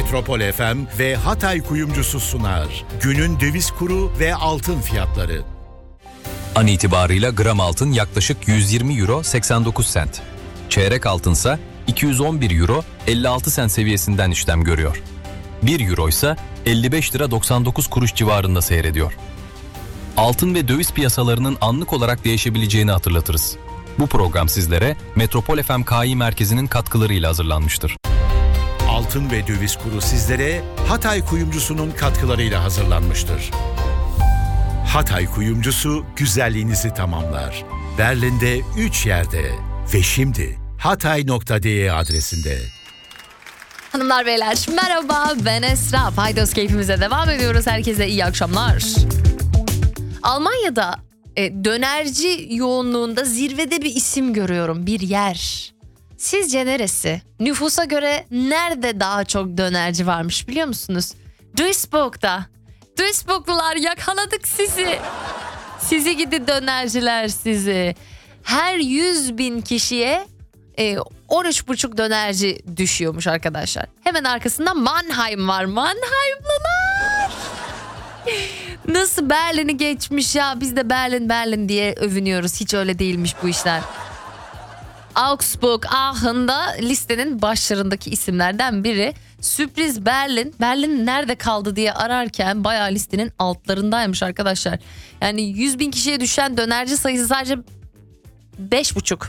Metropol FM ve Hatay Kuyumcusu sunar. Günün döviz kuru ve altın fiyatları. An itibarıyla gram altın yaklaşık 120 euro 89 sent. Çeyrek altınsa 211 euro 56 sent seviyesinden işlem görüyor. 1 euro ise 55 lira 99 kuruş civarında seyrediyor. Altın ve döviz piyasalarının anlık olarak değişebileceğini hatırlatırız. Bu program sizlere Metropol FM Kİ Merkezi'nin katkılarıyla hazırlanmıştır. Altın ve döviz kuru sizlere Hatay Kuyumcusu'nun katkılarıyla hazırlanmıştır. Hatay Kuyumcusu güzelliğinizi tamamlar. Berlin'de 3 yerde ve şimdi hatay.de adresinde. Hanımlar beyler merhaba, ben Esra. Paydos keyfimize devam ediyoruz. Herkese iyi akşamlar. Almanya'da dönerci yoğunluğunda zirvede bir isim görüyorum, bir yer. Sizce neresi? Nüfusa göre nerede daha çok dönerci varmış biliyor musunuz? Duisburg'da. Duisburglular, yakaladık sizi. Sizi gidi dönerciler sizi. Her 100.000 kişiye 13,5 dönerci düşüyormuş arkadaşlar. Hemen arkasında Mannheim var. Mannheimlılar. Nasıl Berlin'i geçmiş ya, biz de Berlin diye övünüyoruz. Hiç öyle değilmiş bu işler. Augsburg, Aachen'da listenin başlarındaki isimlerden biri. Sürpriz Berlin. Berlin nerede kaldı diye ararken bayağı listenin altlarındaymış arkadaşlar. Yani 100.000 kişiye düşen dönerci sayısı sadece 5,5.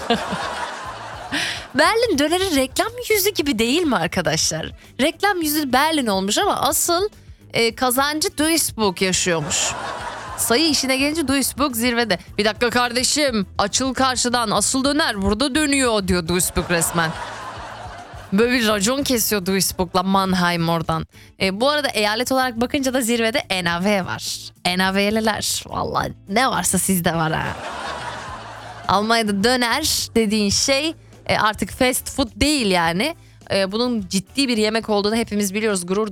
Berlin döneri reklam yüzü gibi değil mi arkadaşlar? Reklam yüzü Berlin olmuş ama asıl kazancı Duisburg yaşıyormuş. Sayı işine gelince Duisburg zirvede. Bir dakika kardeşim, açıl karşıdan, asıl döner burada dönüyor diyor Duisburg resmen. Böyle bir racon kesiyor Duisburg'la Mannheim oradan. Bu arada eyalet olarak bakınca da zirvede NRW var. NRW'liler. Vallahi ne varsa sizde var ha. Almanya'da döner dediğin şey artık fast food değil yani. Bunun ciddi bir yemek olduğunu hepimiz biliyoruz, gurur